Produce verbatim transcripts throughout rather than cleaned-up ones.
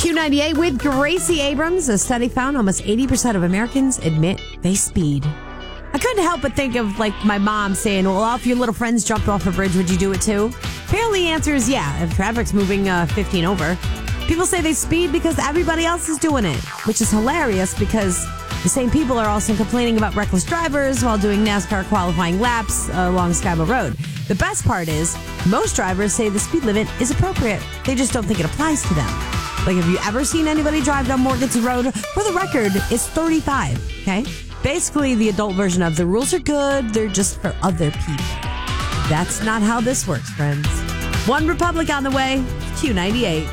Q ninety-eight with Gracie Abrams. A study found almost eighty percent of Americans admit they speed. I couldn't help but think of, like, my mom saying, well, if your little friends jumped off a bridge, would you do it too? Apparently the answer is yeah, if traffic's moving uh, fifteen over. People say they speed because everybody else is doing it, which is hilarious because the same people are also complaining about reckless drivers while doing NASCAR qualifying laps uh, along Skyville Road. The best part is, most drivers say the speed limit is appropriate. They just don't think it applies to them. Like, have you ever seen anybody drive down Morganton Road? For the record, it's thirty-five, okay? Basically, the adult version of the rules are good, they're just for other people. That's not how this works, friends. One Republic on the way, Q ninety-eight.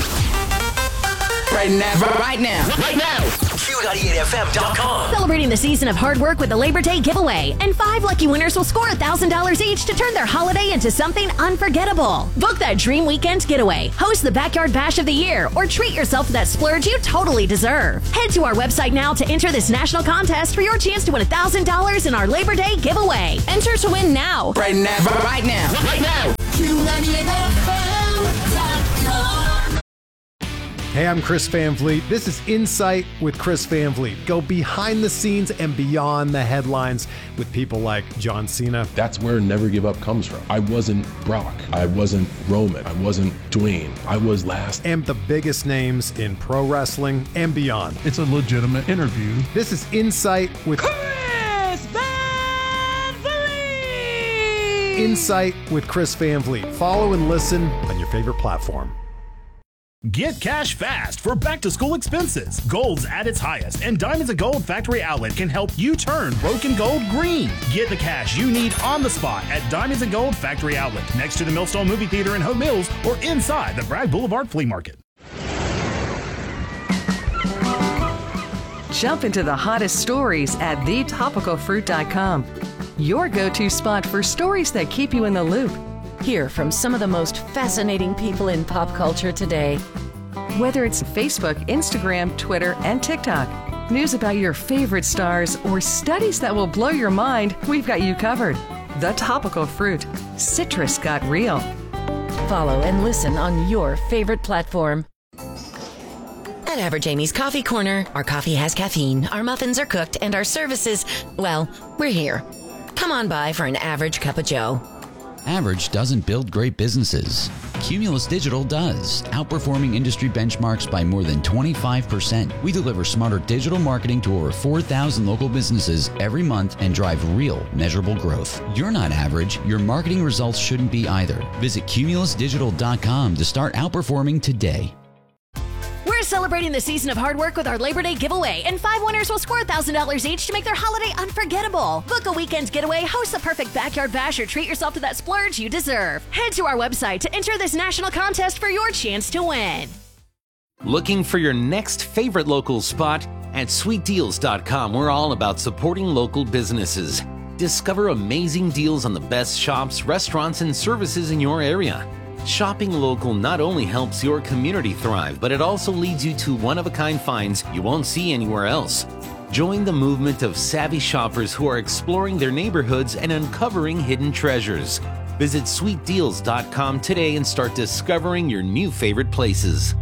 Right now, right now, right now. Q ninety-eight F M dot com. Celebrating the season of hard work with the Labor Day giveaway. And five lucky winners will score one thousand dollars each to turn their holiday into something unforgettable. Book that dream weekend getaway, host the Backyard Bash of the Year, or treat yourself to that splurge you totally deserve. Head to our website now to enter this national contest for your chance to win one thousand dollars in our Labor Day giveaway. Enter to win now. Right now, right now, right now. Q ninety-eight F M dot com. Hey, I'm Chris Van Vliet. This is Insight with Chris Van Vliet. Go behind the scenes and beyond the headlines with people like John Cena. That's where Never Give Up comes from. I wasn't Brock. I wasn't Roman. I wasn't Dwayne. I was last. And the biggest names in pro wrestling and beyond. It's a legitimate interview. This is Insight with Chris Van Vliet. Insight with Chris Van Vliet. Follow and listen on your favorite platform. Get cash fast for back-to-school expenses. Gold's at its highest, and Diamonds of Gold Factory Outlet can help you turn broken gold green. Get the cash you need on the spot at Diamonds of Gold Factory Outlet, next to the Millstone Movie Theater in Hope Mills, or inside the Bragg Boulevard Flea Market. Jump into the hottest stories at the topical fruit dot com. Your go-to spot for stories that keep you in the loop. Hear from some of the most fascinating people in pop culture today. Whether it's Facebook, Instagram, Twitter, and TikTok, news about your favorite stars, or studies that will blow your mind, we've got you covered. The Topical Fruit. Citrus got real. Follow and listen on your favorite platform. At Average Amy's Coffee Corner, our coffee has caffeine, our muffins are cooked, and our services, well, we're here. Come on by for an average cup of joe. Average doesn't build great businesses. Cumulus Digital does, outperforming industry benchmarks by more than twenty-five percent. We deliver smarter digital marketing to over four thousand local businesses every month and drive real, measurable growth. You're not average. Your marketing results shouldn't be either. Visit cumulus digital dot com to start outperforming today. We're celebrating the season of hard work with our Labor Day giveaway, and five winners will score one thousand dollars each to make their holiday unforgettable. Book a weekend getaway, host the perfect backyard bash, or treat yourself to that splurge you deserve. Head to our website to enter this national contest for your chance to win. Looking for your next favorite local spot? At sweet deals dot com, we're all about supporting local businesses. Discover amazing deals on the best shops, restaurants, and services in your area. Shopping local not only helps your community thrive, but it also leads you to one-of-a-kind finds you won't see anywhere else. Join the movement of savvy shoppers who are exploring their neighborhoods and uncovering hidden treasures. Visit sweet deals dot com today and start discovering your new favorite places.